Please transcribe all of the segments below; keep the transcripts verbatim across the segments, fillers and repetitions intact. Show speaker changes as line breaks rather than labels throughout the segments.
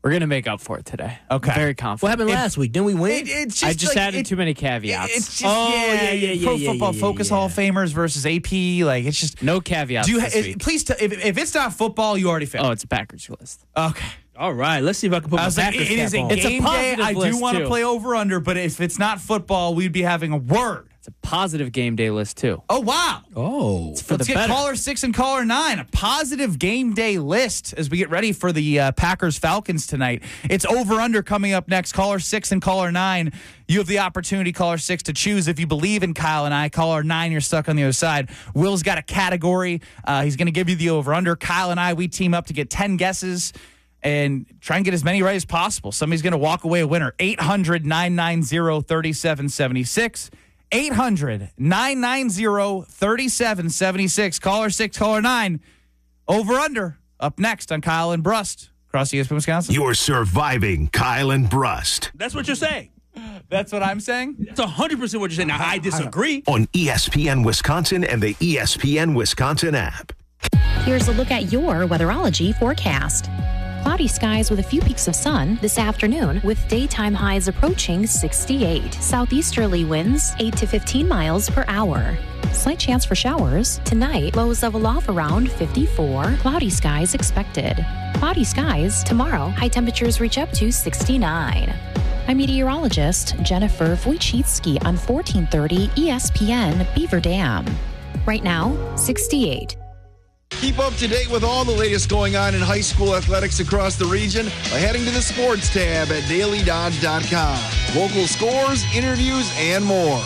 We're going to make up for it today.
Okay.
I'm very confident.
What happened last week? Didn't we win?
It, it's just
I just
like,
added
it,
too many caveats.
It's just,
Oh,
yeah,
yeah, yeah,
Pro
yeah,
Football
yeah,
Focus
yeah.
Hall of Famers versus A P. Like, it's just.
No caveats
Do you,
this
is,
week.
please, t- if, if it's not football, you already failed.
Oh, it's a Packers list.
Okay.
All right, let's see if I can put
I
my
was like,
Packers
it is
cap
a
on.
It's a
game day.
positive
I do
list,
want to
too.
play over under, but if it's not football, we'd be having a word.
It's a positive game day list, too.
Oh, wow.
Oh.
For
Let's
the
get
better.
caller six and caller nine. A positive game day list as we get ready for the uh, Packers Falcons tonight. It's over under coming up next. Caller six and caller nine. You have the opportunity, caller six, to choose if you believe in Kyle and I. Caller nine, you're stuck on the other side. Will's got a category. Uh, he's going to give you the over under. Kyle and I, we team up to get ten guesses and try and get as many right as possible. Somebody's going to walk away a winner. eight hundred nine nine zero three seven seven six. eight hundred nine nine zero three seven seven six. Caller six, caller nine. Over under. Up next on Kyle and Brust across E S P N Wisconsin.
You're surviving Kyle and Brust
That's what you're saying.
That's what I'm saying?
That's one hundred percent what you're saying. Now, I disagree.
on E S P N Wisconsin and the E S P N Wisconsin app.
Here's a look at your weatherology forecast. Cloudy skies with a few peaks of sun this afternoon with daytime highs approaching sixty-eight. Southeasterly winds eight to fifteen miles per hour. Slight chance for showers. Tonight, lows level off around fifty-four. Cloudy skies expected. Cloudy skies tomorrow. High temperatures reach up to sixty-nine. I'm meteorologist Jennifer Wojcicki on fourteen thirty E S P N Beaver Dam. Right now, sixty-eight.
Keep up to date with all the latest going on in high school athletics across the region by heading to the sports tab at daily dodge dot com. Local scores, interviews, and more.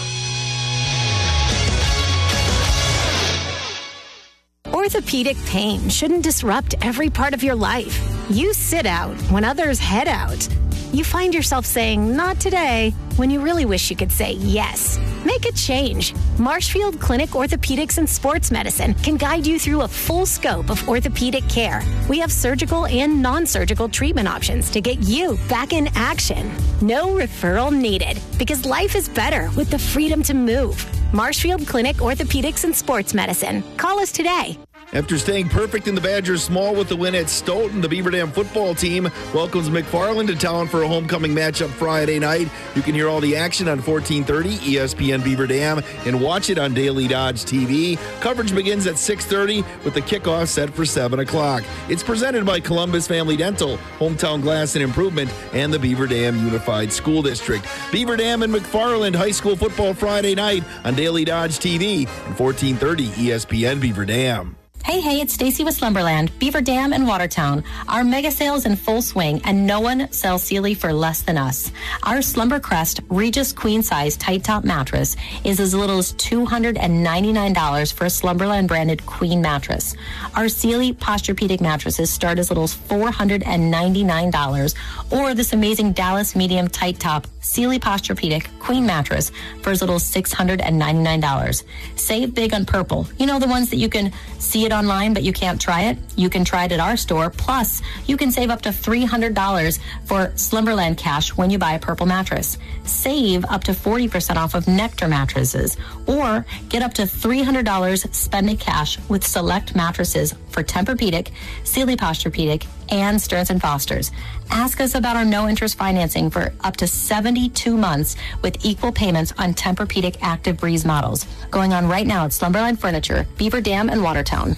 Orthopedic pain shouldn't disrupt every part of your life. You sit out when others head out. You find yourself saying, not today, when you really wish you could say yes. Make a change. Marshfield Clinic Orthopedics and Sports Medicine can guide you through a full scope of orthopedic care. We have surgical and non-surgical treatment options to get you back in action. No referral needed, because life is better with the freedom to move. Marshfield Clinic Orthopedics and Sports Medicine. Call us today.
After staying perfect in the Badgers small with the win at Stoughton, the Beaver Dam football team welcomes McFarland to town for a homecoming matchup Friday night. You can hear all the action on fourteen thirty E S P N Beaver Dam and watch it on Daily Dodge T V. Coverage begins at six thirty with the kickoff set for seven o'clock. It's presented by Columbus Family Dental, Hometown Glass and Improvement, and the Beaver Dam Unified School District. Beaver Dam and McFarland High School football Friday night on Daily Dodge T V and fourteen thirty E S P N Beaver Dam.
Hey, hey, it's Stacy with Slumberland, Beaver Dam, and Watertown. Our mega sales in full swing, and no one sells Sealy for less than us. Our Slumbercrest Regis Queen Size Tight Top Mattress is as little as two hundred ninety-nine dollars for a Slumberland branded Queen mattress. Our Sealy Posturepedic mattresses start as little as four hundred ninety-nine dollars, or this amazing Dallas Medium Tight Top Sealy Posturepedic Queen mattress for as little as six hundred ninety-nine dollars. Save big on Purple. You know, the ones that you can see it online, but you can't try it? You can try it at our store. Plus, you can save up to three hundred dollars for Slumberland cash when you buy a Purple mattress. Save up to forty percent off of Nectar mattresses, or get up to three hundred dollars spending cash with select mattresses for Tempur-Pedic, Sealy Posturepedic, and Stearns and Foster's. Ask us about our no-interest financing for up to seventy-two months with equal payments on Tempur-Pedic Active Breeze models. Going on right now at Slumberland Furniture, Beaver Dam, and Watertown.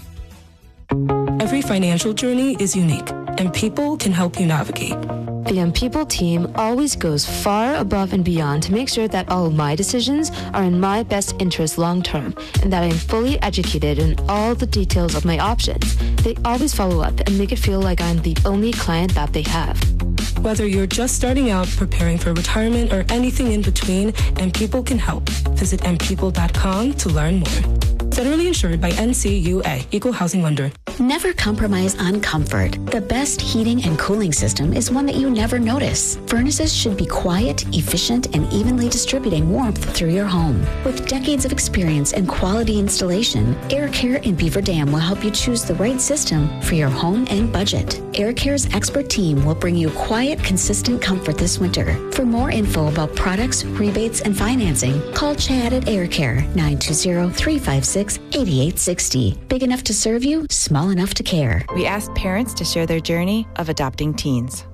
Every financial journey is unique, and People can help you navigate.
The M People team always goes far above and beyond to make sure that all of my decisions are in my best interest long term, and that I am fully educated in all the details of my options. They always follow up and make it feel like I'm the only client that they have.
Whether you're just starting out, preparing for retirement, or anything in between, M People can help. Visit m people dot com to learn more. Federally insured by N C U A, Equal Housing Lender.
Never compromise on comfort. The best heating and cooling system is one that you never notice. Furnaces should be quiet, efficient, and evenly distributing warmth through your home. With decades of experience and quality installation, Air Care in Beaver Dam will help you choose the right system for your home and budget. Air Care's expert team will bring you quiet, consistent comfort this winter. For more info about products, rebates, and financing, call Chad at Air Care, nine two zero, three five six, eight eight six zero. Big enough to serve you, small enough to care.
We asked parents to share their journey of adopting teens.